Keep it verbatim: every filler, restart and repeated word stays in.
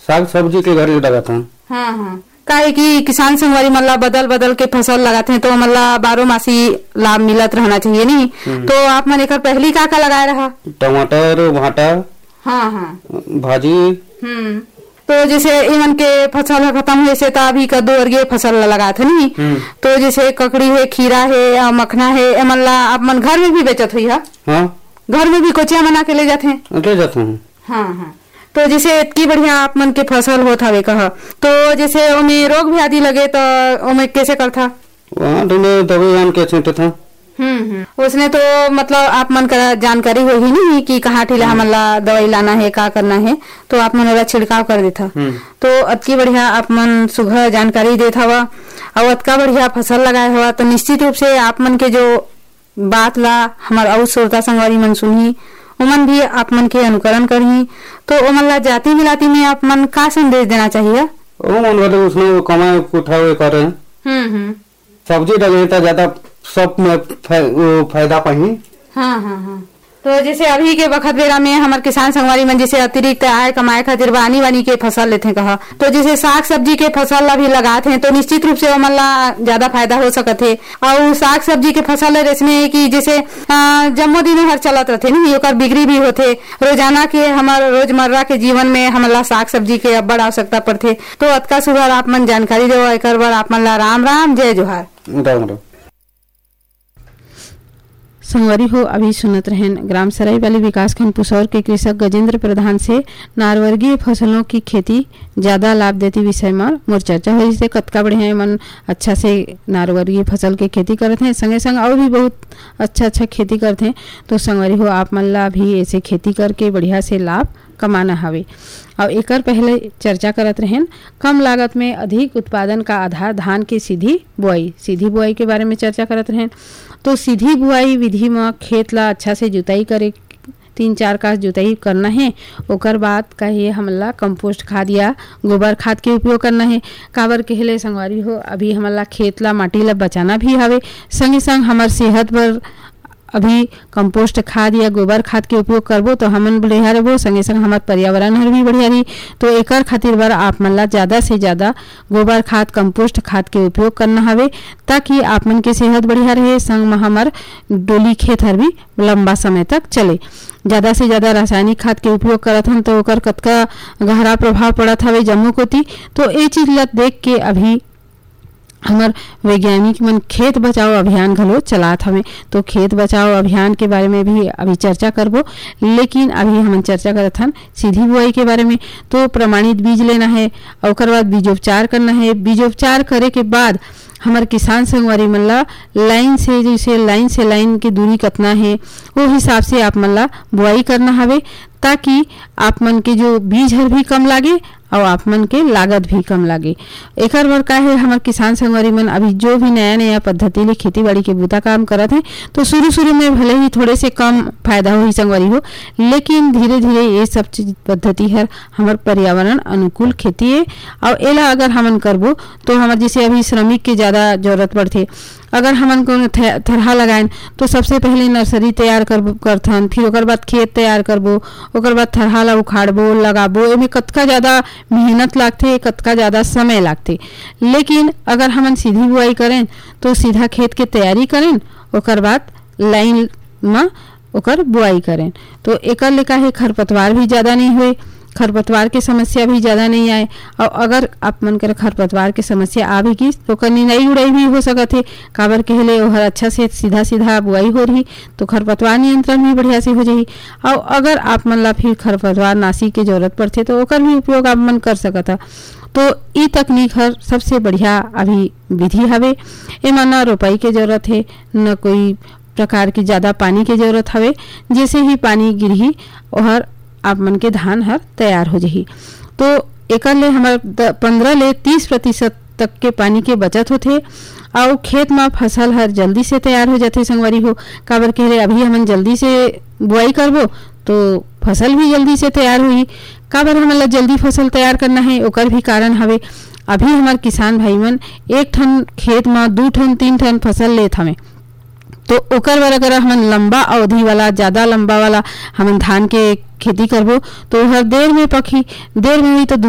साग सब्जी के घर लगाता हूँ। हाँ हाँ, काहे कि किसान संगवारी मतलब बदल बदल के फसल लगाते हैं तो मतलब बारह मासी लाभ मिलत रहना चाहिए नहीं। तो आप मन एक पहली का का लगाए रहा? टमाटर, भाटा, हाँ हाँ, भाजी। हम्म तो जैसे इमन के फसल खत्म हुए से तो अभी कद्दू और ये फसल लगाए थे नहीं। तो जैसे ककड़ी है, खीरा है, मखना है, एमन ला आप मन घर में भी बेचत हुई है? हाँ, घर में भी कोचिया बना के ले जाते हैं? ले जाता हूँ। हाँ हाँ, तो जैसे इतनी बढ़िया आप मन के फसल होता हवे कहा, तो जैसे उन्हें रोग भी आदि लगे तो उन्हें कैसे करता? वहाँ दवाई आन के छींटे था। हम्म हम्म उसने तो मतलब आप मन का जानकारी हो ही नहीं कि कहाँ ठीला हमला दवाई लाना है, का करना है, तो आप मन वाला छिड़काव कर देता। तो अतकी बढ़िया आप मन सुघर जानकारी देता हुआ और अतका बढ़िया फसल लगाए हुआ, तो निश्चित रूप से आप मन के जो बात ला हमारे और श्रोता संगवारी मन सुनी, उमन भी आप मन के अनुकरण करही। तो उमन ला जाति मिलाती में आप मन का संदेश देना चाहिए? वो मन वाले उसने कमाए उठावे करे। हम्म हम्म सब्जी लगे तो ज्यादा सब में फायदा पाही। हाँ हाँ हाँ, तो जैसे अभी के वक्त बेरा में हमारे किसान संगवारी मन जैसे अतिरिक्त आय कमाए खातिर बानी बानी के फसल लेते हैं कहा, तो जैसे साग सब्जी के फसल ला भी लगाते हैं तो निश्चित रूप से मन ला ज्यादा फायदा हो सकत है। और साग सब्जी के फसल इसमें कि जैसे जम्मो दिन हर चलत रहते नहीं, ओकर बिक्री भी होते, रोजाना के हमारे रोजमर्रा के जीवन में हमला साग सब्जी के बड़ आवश्यकता पड़ते। तो अतका सुधार आप मन जानकारी दो, एक बार आप मन ला राम राम, जय जोहार। राम राम। संगवारी हो अभी सुनत रहें ग्राम सराय वाली विकास खंड पुसौर के कृषक गजेंद्र प्रधान से नारवर्गीय फसलों की खेती ज़्यादा लाभ देती विषय में मोर चर्चा हुई से कतका बढ़िया मन अच्छा से नारवर्गीय फसल के खेती करते हैं, संगे संग और भी बहुत अच्छा अच्छा खेती करते हैं। तो संगवारी हो आप मन ला भी ऐसे खेती करके बढ़िया से लाभ कमाना हवे। और एकर पहले चर्चा करत रहें कम लागत में अधिक उत्पादन का आधार धान के सीधी बुआई सीधी बुआई के बारे में चर्चा करत रहें। तो सीधी बुआई विधि में खेत ला अच्छा से जुताई करे, तीन चार कास जुताई करना है। ओकर बाद कहिए हमला कंपोस्ट खाद या गोबर खाद के उपयोग करना है। काबर कहले संगवारी हो अभी हमला खेत ला माटी ला बचाना भी हवे, संगे संग हमार सेहत पर अभी कंपोस्ट खाद या गोबर खाद के उपयोग करबो तो हमन बढ़िया रहो, संगे संग हमार पर्यावरण हर भी बढ़िया रही। तो एकर खातिर बार आप मन ला ज़्यादा से ज़्यादा गोबर खाद कंपोस्ट खाद के उपयोग करना हवे, ताकि आप मन के सेहत बढ़िया रहे, संग में हमार डोली खेत हर भी लंबा समय तक चले। ज़्यादा से ज़्यादा रासायनिक खाद के उपयोग करत हन तो ओकर कतका गहरा प्रभाव पड़त हवे जम्मू कोती। तो ये चीज ला देख के अभी हमार वैज्ञानिक मन खेत बचाओ अभियान घलो चलात हमें। तो खेत बचाओ अभियान के बारे में भी अभी चर्चा करबो, लेकिन अभी हम चर्चा करत हन सीधी बुआई के बारे में। तो प्रमाणित बीज लेना है और ओकर बाद बीजोपचार करना है। बीजोपचार करे के बाद हमारे किसान संगवारी मन ला लाइन से जैसे लाइन से लाइन की दूरी कितना है वो हिसाब से आप मन ला बुआई करना हवे, ताकि आप मन के जो बीज हर भी कम लागे और आप मन के लागत भी कम लागे। एकर बर का है हमारे किसान संगवारी मन अभी जो भी नया नया पद्धति ले खेती बाड़ी के बूता काम करत हैं, तो शुरू शुरू में भले ही थोड़े से कम फायदा हो ही संगवारी हो, लेकिन धीरे धीरे ये सब चीज पद्धति है हमारे पर्यावरण अनुकूल खेती है। और एला अगर हमन करबो तो हमारे जैसे अभी श्रमिक के ज़्यादा जरूरत पड़ते, अगर हमन को थरहा लगाएं तो सबसे पहले नर्सरी तैयार कर करथन, फिर ओकर बाद खेत तैयार करबो, ओकर बाद थरहा ला उखाड़बो लगाबो, एमे कतका ज़्यादा मेहनत लागथे, कतका ज़्यादा समय लागथे। लेकिन अगर हमन सीधी बुआई करें तो सीधा खेत के तैयारी करें, ओकर बाद लाइन में ओकर बुआई करें, तो एकर ले का है खरपतवार भी ज़्यादा नहीं हुए, खरपतवार के समस्या भी ज़्यादा नहीं आए। और अगर आप मन कर खरपतवार के समस्या आ भी की तो कर निराई उड़ाई भी हो सकत है, काबर कहले ओहर अच्छा से सीधा सीधा बुआई हो रही तो खरपतवार नियंत्रण भी बढ़िया से हो जाही। और अगर आप मन ला फिर खरपतवार नाशी के जरूरत पड़ते तो ओकर भी उपयोग आप मन कर सकत है। तो ई तकनीक हर सबसे बढ़िया अभी विधि हवे। एमा न रोपाई के जरूरत है, न कोई प्रकार की ज़्यादा पानी के जरूरत हवे, जैसे ही पानी गिरही ओहर आप मन के धान हर तैयार हो जाही। तो एकर ले हमार पंद्रह ले तीस प्रतिशत तक के पानी के बचत होथे और खेत में फसल हर जल्दी से तैयार हो जाते संगवारी हो। काबर कहले अभी हमन जल्दी से बुआई करबो तो फसल भी जल्दी से तैयार हुई। काबर हमन ला जल्दी फसल तैयार करना है ओकर भी कारण हवे, अभी हमार किसान भाई मन एक ठन खेत में दू ठन तीन ठन फसल लेत हवे, तो ओकर बर अगर हमन लंबा अवधि वाला ज़्यादा लंबा वाला हमन धान के खेती करबो तो हर देर में पकी देर में हुई तो